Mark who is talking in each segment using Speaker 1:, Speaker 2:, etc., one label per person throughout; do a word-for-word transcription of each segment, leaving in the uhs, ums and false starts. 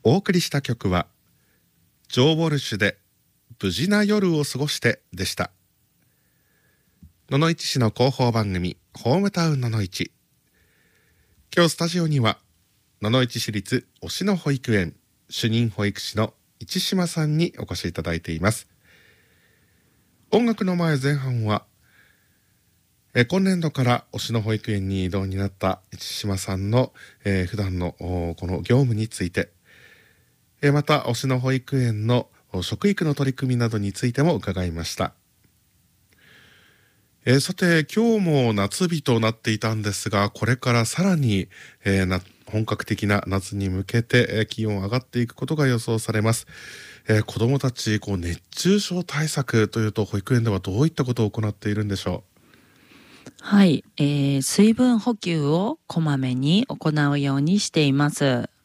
Speaker 1: お送りした曲はジョー・ウォルシュで無事な夜を過ごしてでした。野々市市の広報番組ホームタウン野々市。今日スタジオには野々市市立忍野保育園主任保育士の市島さんにお越しいただいています。音楽の前前半はえ今年度から忍野保育園に異動になった市島さんの、えー、普段のこの業務について、えー、また忍野保育園の食育の取り組みなどについても伺いました。えー、さて今日も夏日となっていたんですが、これからさらに、えー、な本格的な夏に向けて、えー、気温上がっていくことが予想されます。えー、子どもたちこう熱中症対策というと保育園ではどういったことを行っているんでしょう。
Speaker 2: はい、えー、水分補給をこまめに行うようにしています。
Speaker 1: はい。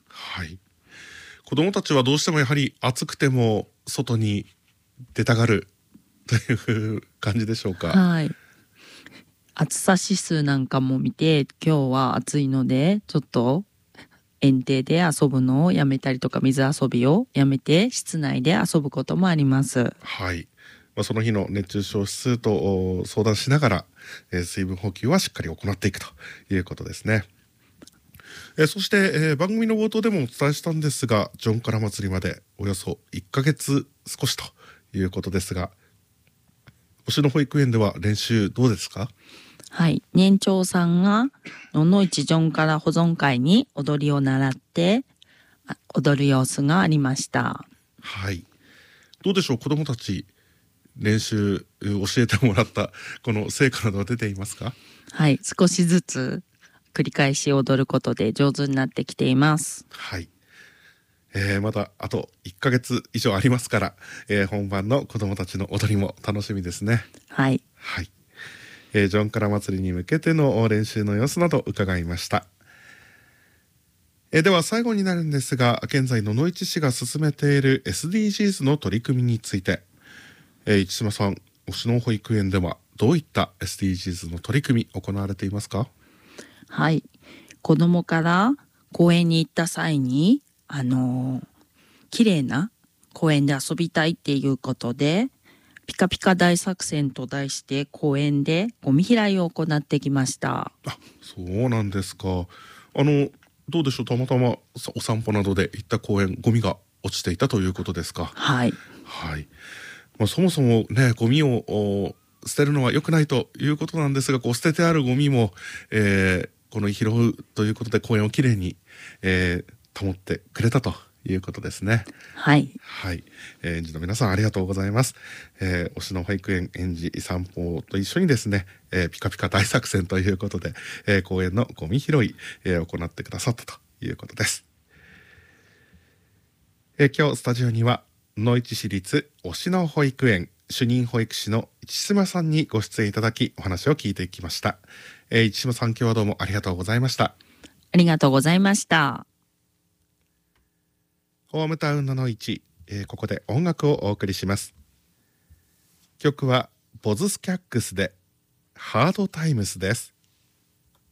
Speaker 1: 子どもたちはどうしてもやはり暑くても外に出たがるという感じでしょうか。
Speaker 2: はい。暑さ指数なんかも見て、今日は暑いのでちょっと園庭で遊ぶのをやめたりとか、水遊びをやめて室内で遊ぶこともあります。
Speaker 1: はい。まあ、その日の熱中症指数と相談しながら、えー、水分補給はしっかり行っていくということですね。えー、そして、えー、番組の冒頭でもお伝えしたんですが、ジョンカラ祭りまでおよそいっかげつ少しということですが、忍野保育園では練習どうですか？
Speaker 2: はい、年長さんが野々市ジョンカラ保存会に踊りを習って踊る様子がありました。
Speaker 1: はい。どうでしょう、子どもたち練習教えてもらったこの成果などは出ていますか？
Speaker 2: はい、少しずつ繰り返し踊ることで上手になってきています。
Speaker 1: はい。えー、まだあといっかげつ以上ありますから、えー、本番の子どもたちの踊りも楽しみですね。
Speaker 2: はい。
Speaker 1: はい。えー、ジョンカラ祭りに向けての練習の様子など伺いました。えー、では最後になるんですが、現在野々市市が進めている エスディージーズ の取り組みについて、えー、市島さん、忍野保育園ではどういった エスディージーズ の取り組み行われていますか？
Speaker 2: はい、子どもから公園に行った際にあのー、綺麗な公園で遊びたいっていうことで、ピカピカ大作戦と題して公園でゴミ拾いを行ってきました。
Speaker 1: あ、そうなんですか。あのどうでしょう、たまたまお散歩などで行った公園、ゴミが落ちていたということですか？
Speaker 2: はい、
Speaker 1: はい。まあ、そもそもね、ゴミを捨てるのは良くないということなんですが、こう捨ててあるゴミも、えー、この拾うということで公園をきれいに、えー、保ってくれたということですね。
Speaker 2: はい、
Speaker 1: はい。えー、園児の皆さんありがとうございます。えー、忍野保育園園児散歩と一緒にですね、えー、ピカピカ大作戦ということで、えー、公園のゴミ拾い、えー、行ってくださったということです。えー、今日スタジオには野々市市立忍野保育園主任保育士の市島さんにご出演いただきお話を聞いていきました。えー、市島さん、今日はどうもありがとうございました。
Speaker 2: ありがとうございました。
Speaker 1: ホームタウン野々市、えー、ここで音楽をお送りします。曲はボズスキャックスでハードタイムスです。